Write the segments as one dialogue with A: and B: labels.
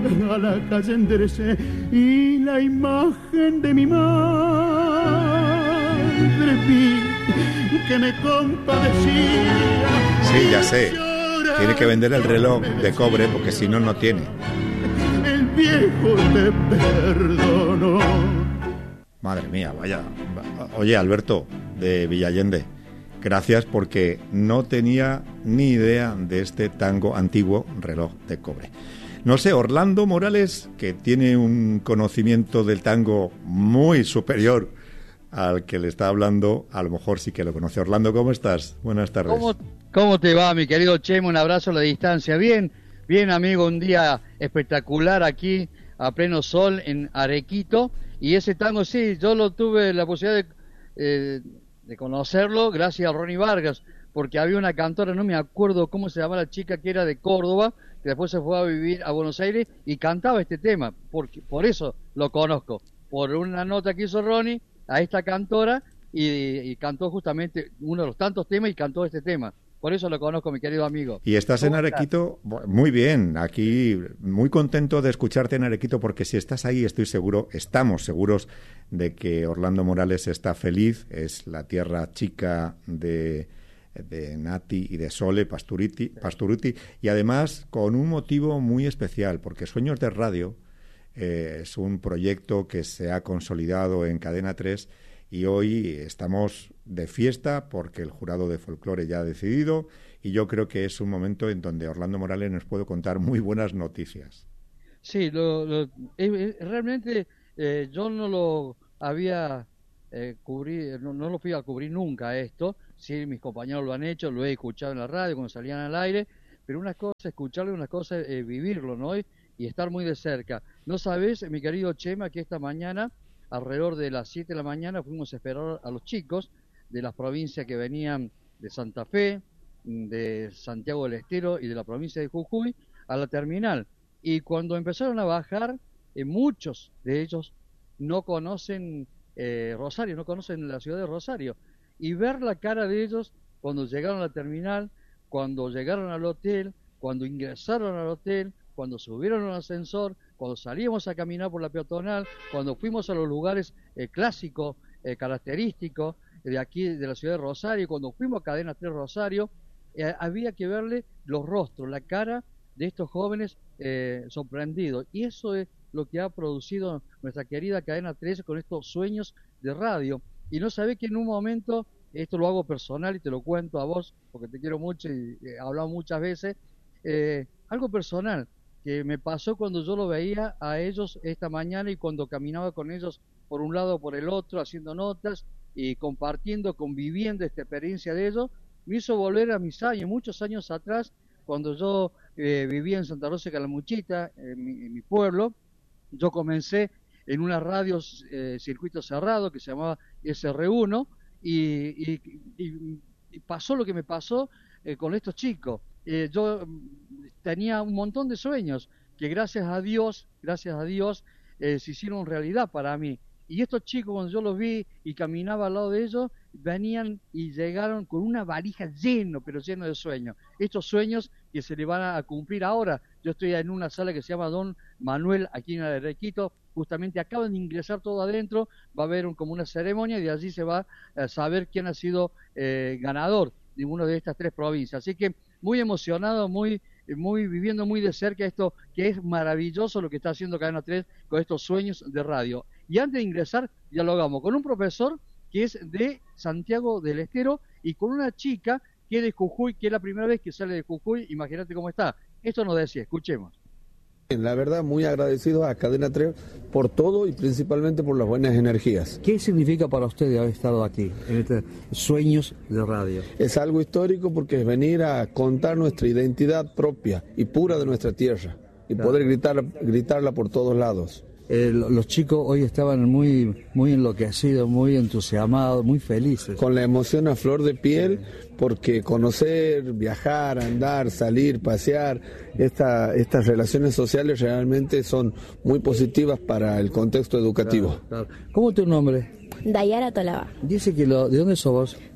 A: a la calle enderecé y la imagen de mi madre vi que me compadecía.
B: Sí, ya sé. Tiene que vender el reloj de cobre porque si no, no tiene.
A: El viejo te perdonó.
B: Madre mía, vaya. Oye, Alberto, de Villallende, gracias porque no tenía ni idea de este tango antiguo, Reloj de Cobre. No sé, Orlando Morales, que tiene un conocimiento del tango muy superior al que le está hablando, a lo mejor sí que lo conoce. Orlando, ¿cómo estás? Buenas tardes.
C: ¿Cómo te va, mi querido Chemo? Un abrazo a la distancia. Bien, amigo, un día espectacular aquí, a pleno sol, en Arequito. Y ese tango, sí, yo lo tuve la posibilidad de conocerlo gracias a Ronnie Vargas, porque había una cantora, no me acuerdo cómo se llamaba la chica, que era de Córdoba, que después se fue a vivir a Buenos Aires y cantaba este tema, por eso lo conozco, por una nota que hizo Ronnie a esta cantora y cantó justamente uno de los tantos temas y cantó este tema. Por eso lo conozco, mi querido amigo.
B: Y estás en Arequito, muy bien, aquí muy contento de escucharte en Arequito, porque si estás ahí estamos seguros de que Orlando Morales está feliz, es la tierra chica de Nati y de Sole Pasturuti, y además con un motivo muy especial, porque Sueños de Radio es un proyecto que se ha consolidado en Cadena 3 y hoy estamos de fiesta porque el jurado de folclore ya ha decidido y yo creo que es un momento en donde Orlando Morales nos puede contar muy buenas noticias.
C: Sí, realmente yo no lo había no lo fui a cubrir nunca esto. Sí, mis compañeros lo han hecho, lo he escuchado en la radio cuando salían al aire, pero una cosa es escucharlo y una cosa es vivirlo, ¿no? Y estar muy de cerca. No sabes, mi querido Chema, que esta mañana, alrededor de las 7 de la mañana, fuimos a esperar a los chicos de las provincias que venían de Santa Fe, de Santiago del Estero y de la provincia de Jujuy a la terminal. Y cuando empezaron a bajar, muchos de ellos no conocen Rosario, no conocen la ciudad de Rosario. Y ver la cara de ellos cuando llegaron a la terminal, cuando llegaron al hotel, cuando ingresaron al hotel, cuando subieron al ascensor, cuando salíamos a caminar por la peatonal, cuando fuimos a los lugares clásicos, característicos de aquí, de la ciudad de Rosario, cuando fuimos a Cadena 3 Rosario, había que verle los rostros, la cara de estos jóvenes sorprendidos. Y eso es lo que ha producido nuestra querida Cadena 3 con estos sueños de radio. Y no sabés que en un momento, esto lo hago personal y te lo cuento a vos, porque te quiero mucho y he hablado muchas veces, algo personal que me pasó cuando yo lo veía a ellos esta mañana y cuando caminaba con ellos por un lado o por el otro, haciendo notas y compartiendo, conviviendo esta experiencia de ellos, me hizo volver a mis años, muchos años atrás, cuando yo vivía en Santa Rosa de Calamuchita, en mi pueblo. Yo comencé en una radio circuito cerrado que se llamaba SR1 y pasó lo que me pasó con estos chicos. Yo tenía un montón de sueños que gracias a Dios se hicieron realidad para mí. Y estos chicos, cuando yo los vi y caminaba al lado de ellos, venían y llegaron con una valija lleno de sueños. Estos sueños que se le van a cumplir ahora. Yo estoy en una sala que se llama Don Manuel, aquí en Arequito, justamente acaban de ingresar todo adentro, va a haber como una ceremonia y de allí se va a saber quién ha sido ganador de una de estas 3 provincias. Así que muy emocionado, viviendo muy de cerca esto, que es maravilloso lo que está haciendo Cadena 3 con estos sueños de radio. Y antes de ingresar, dialogamos con un profesor que es de Santiago del Estero y con una chica que es de Jujuy, que es la primera vez que sale de Jujuy. Imagínate cómo está. Esto nos decía, escuchemos.
D: La verdad, muy agradecido a Cadena 3 por todo y principalmente por las buenas energías.
E: ¿Qué significa para usted haber estado aquí, en estos sueños de radio?
D: Es algo histórico porque es venir a contar nuestra identidad propia y pura de nuestra tierra y poder gritarla por todos lados.
E: Los chicos hoy estaban muy enloquecidos, muy entusiasmados, muy felices.
D: Con la emoción a flor de piel, porque conocer, viajar, andar, salir, pasear, estas relaciones sociales realmente son muy positivas para el contexto educativo.
E: Claro. ¿Cómo es tu nombre?
F: Dayara Tolaba.
E: Dice que ¿de dónde sos vos?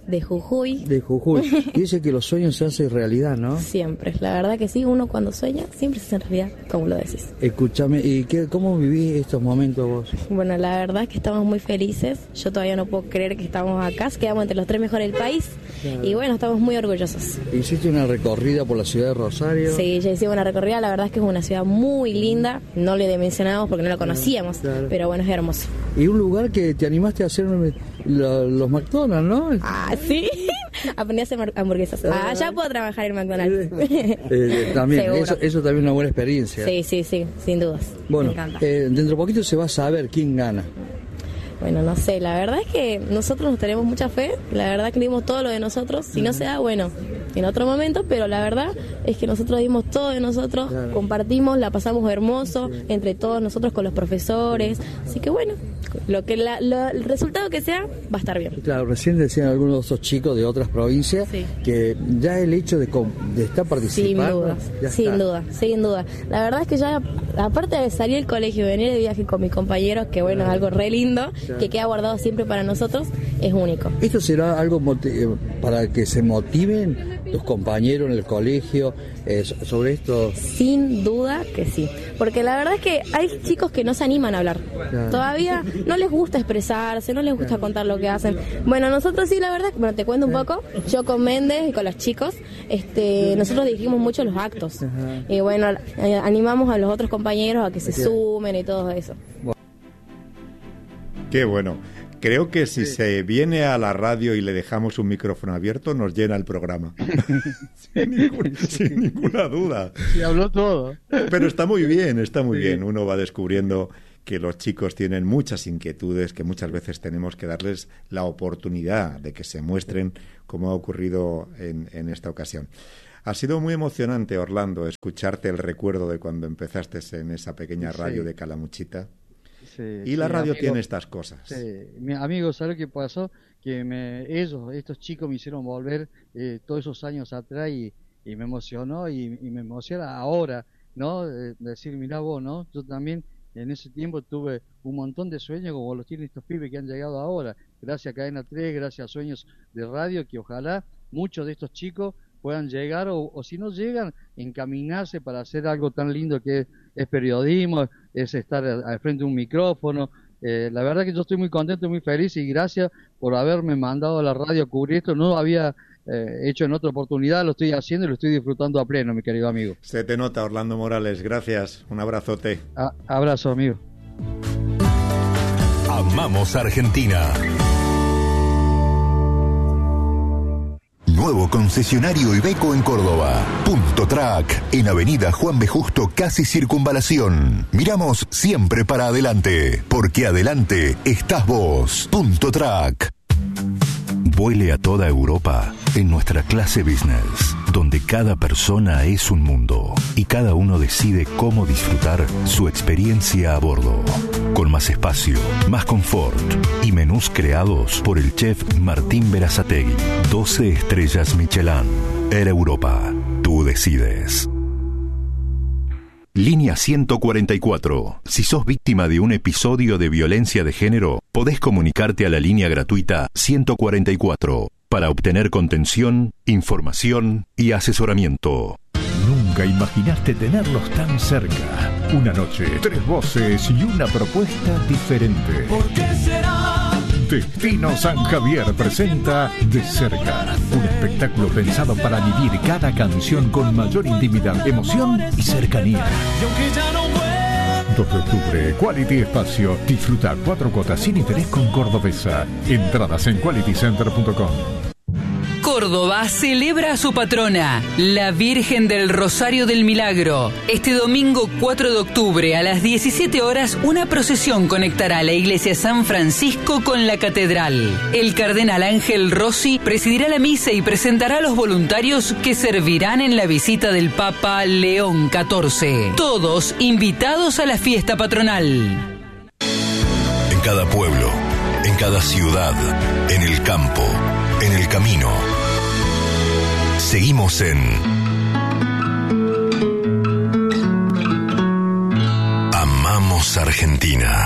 F: de Jujuy.
E: De Jujuy. Dice que los sueños se hacen realidad, ¿no?
F: Siempre, la verdad que sí, uno cuando sueña siempre se hace realidad, como lo decís.
E: Escúchame, ¿y cómo vivís estos momentos vos?
F: Bueno, la verdad es que estamos muy felices. Yo todavía no puedo creer que estamos acá, quedamos entre los 3 mejores del país. Claro. Y bueno, estamos muy orgullosos.
E: ¿Hiciste una recorrida por la ciudad de Rosario?
F: Sí, ya hicimos una recorrida, la verdad es que es una ciudad muy linda. No le dimensionábamos porque no la conocíamos, claro. Pero bueno, es hermoso.
E: Y un lugar que te animaste a hacer los McDonald's, ¿no?
F: Ah, sí. Aprendí a hacer hamburguesas. Ya puedo trabajar en McDonald's.
E: También, eso también es una buena experiencia.
F: Sí, sin dudas.
E: Bueno,
F: me encanta.
E: Dentro de poquito se va a saber quién gana.
F: Bueno, no sé, la verdad es que nosotros nos tenemos mucha fe, la verdad que dimos todo lo de nosotros, si no se da, bueno, en otro momento, pero la verdad es que nosotros dimos todo de nosotros, claro. Compartimos, la pasamos hermoso, sí. Entre todos nosotros con los profesores, así que bueno, el resultado que sea va a estar bien.
E: Claro, recién decían algunos de esos chicos de otras provincias, sí. Que ya el hecho de estar participando, sin duda, la verdad es que ya, aparte de salir del colegio y venir de viaje con mis compañeros, que bueno, es algo re lindo, que queda guardado siempre para nosotros, es único. ¿Esto será algo para que se motiven tus compañeros en el colegio sobre esto?
F: Sin duda que sí, porque la verdad es que hay chicos que no se animan a hablar, claro. Todavía no les gusta expresarse, no les gusta contar lo que hacen. Bueno, nosotros sí, la verdad, bueno, te cuento un poco, yo con Méndez y con los chicos, nosotros dirigimos mucho los actos. Ajá. Y bueno, animamos a los otros compañeros a que se sumen y todo eso.
B: Qué bueno. Creo que si se viene a la radio y le dejamos un micrófono abierto, nos llena el programa. sin ninguna duda.
C: Se habló todo.
B: Pero está muy bien. Uno va descubriendo que los chicos tienen muchas inquietudes, que muchas veces tenemos que darles la oportunidad de que se muestren, como ha ocurrido en esta ocasión. Ha sido muy emocionante, Orlando, escucharte el recuerdo de cuando empezaste en esa pequeña radio de Calamuchita. Sí, y la radio tiene estas cosas.
C: Sí. Mi amigo, ¿sabes qué pasó? Que estos chicos me hicieron volver todos esos años atrás y me emocionó y me emociona ahora, ¿no? Decir, mirá vos, ¿no? Yo también en ese tiempo tuve un montón de sueños como los tienen estos pibes que han llegado ahora. Gracias a Cadena 3, gracias a Sueños de Radio, que ojalá muchos de estos chicos puedan llegar o si no llegan, encaminarse para hacer algo tan lindo que es periodismo, es estar al frente de un micrófono. La verdad que yo estoy muy contento, muy feliz y gracias por haberme mandado a la radio a cubrir esto. No lo había hecho en otra oportunidad, lo estoy haciendo y lo estoy disfrutando a pleno, mi querido amigo.
B: Se te nota, Orlando Morales, gracias, un abrazote.
C: Abrazo, amigo.
G: Amamos Argentina. Nuevo concesionario Iveco en Córdoba. Punto Track, en Avenida Juan B. Justo, casi Circunvalación. Miramos siempre para adelante, porque adelante estás vos. Punto Track. Vuele a toda Europa en nuestra clase business, donde cada persona es un mundo y cada uno decide cómo disfrutar su experiencia a bordo. Con más espacio, más confort y menús creados por el chef Martín Berazategui. 12 estrellas Michelin. Air Europa. Tú decides. Línea 144. Si sos víctima de un episodio de violencia de género, podés comunicarte a la línea gratuita 144 para obtener contención, información y asesoramiento.
H: Nunca imaginaste tenerlos tan cerca. Una noche, 3 voces y una propuesta diferente.
I: ¿Por qué será?
H: Destino San Javier presenta De Cerca, un espectáculo pensado para vivir cada canción con mayor intimidad, emoción y cercanía. 2 de octubre, Quality Espacio. Disfruta 4 cuotas sin interés con Cordobesa. Entradas en qualitycenter.com.
J: Córdoba celebra a su patrona, la Virgen del Rosario del Milagro. Este domingo 4 de octubre a las 17 horas, una procesión conectará la iglesia San Francisco con la catedral. El cardenal Ángel Rossi presidirá la misa y presentará a los voluntarios que servirán en la visita del Papa León XIV. Todos invitados a la fiesta patronal.
G: En cada pueblo, en cada ciudad, en el campo, en el camino. Seguimos en Amamos Argentina.